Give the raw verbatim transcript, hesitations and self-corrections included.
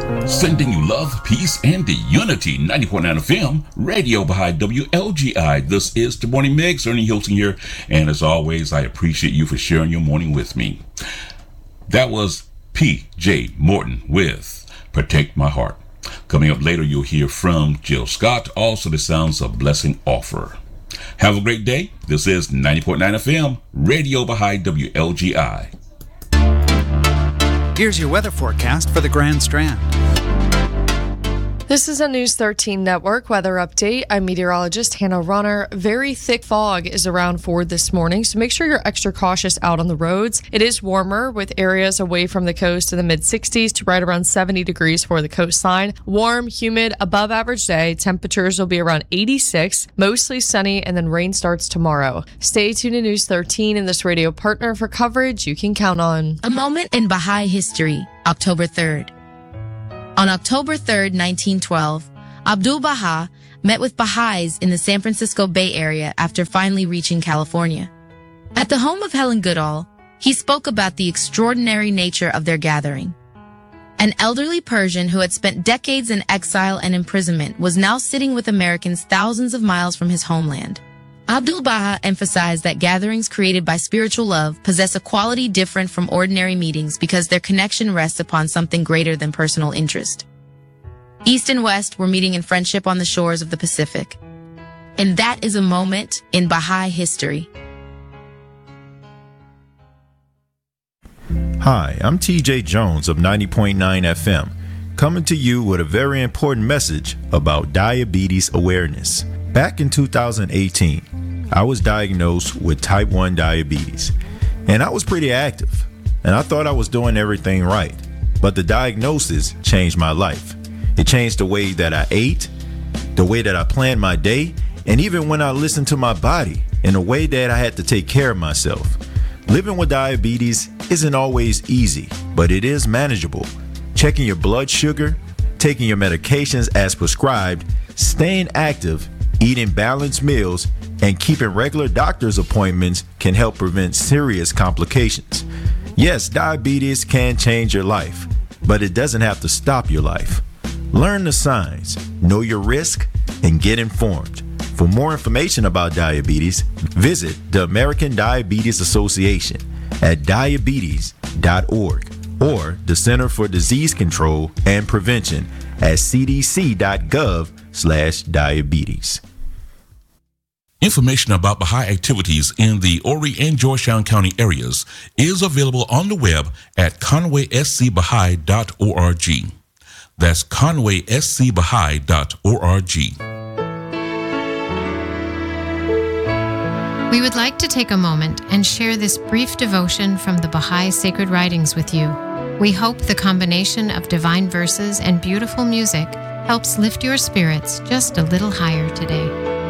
Sending you love, peace, and the unity. ninety point nine F M, Radio Baha'i W L G I. This is the Morning Mix. Ernie Hilton here. And as always, I appreciate you for sharing your morning with me. That was P J Morton with Protect My Heart. Coming up later, you'll hear from Jill Scott. Also, the sounds of Blessing Offer. Have a great day. This is ninety point nine F M, Radio Baha'i W L G I. Here's your weather forecast for the Grand Strand. This is a News thirteen Network weather update. I'm meteorologist Hannah Runner. Very thick fog is around Ford this morning, so make sure you're extra cautious out on the roads. It is warmer with areas away from the coast in the mid sixties to right around seventy degrees for the coastline. Warm, humid, above average day. Temperatures will be around eighty-six, mostly sunny, and then rain starts tomorrow. Stay tuned to News thirteen and this radio partner for coverage you can count on. A moment in Baha'i history, October third. On October third, nineteen twelve, Abdu'l-Baha met with Baha'is in the San Francisco Bay Area after finally reaching California. At the home of Helen Goodall, he spoke about the extraordinary nature of their gathering. An elderly Persian who had spent decades in exile and imprisonment was now sitting with Americans thousands of miles from his homeland. Abdu'l-Baha emphasized that gatherings created by spiritual love possess a quality different from ordinary meetings because their connection rests upon something greater than personal interest. East and West were meeting in friendship on the shores of the Pacific. And that is a moment in Baha'i history. Hi, I'm T J Jones of ninety point nine F M, coming to you with a very important message about diabetes awareness. Back in two thousand eighteen, I was diagnosed with type one diabetes, and I was pretty active, and I thought I was doing everything right. But the diagnosis changed my life. It changed the way that I ate, the way that I planned my day, and even when I listened to my body in a way that I had to take care of myself. Living with diabetes isn't always easy, but it is manageable. Checking your blood sugar, taking your medications as prescribed, staying active, eating balanced meals, and keeping regular doctor's appointments can help prevent serious complications. Yes, diabetes can change your life, but it doesn't have to stop your life. Learn the signs, know your risk, and get informed. For more information about diabetes, visit the American Diabetes Association at diabetes dot org or the Center for Disease Control and Prevention at c d c dot gov slash diabetes. Information about Baha'i activities in the Horry and Georgetown County areas is available on the web at conway s c baha'i dot org. That's conway s c baha'i dot org. We would like to take a moment and share this brief devotion from the Baha'i Sacred Writings with you. We hope the combination of divine verses and beautiful music helps lift your spirits just a little higher today.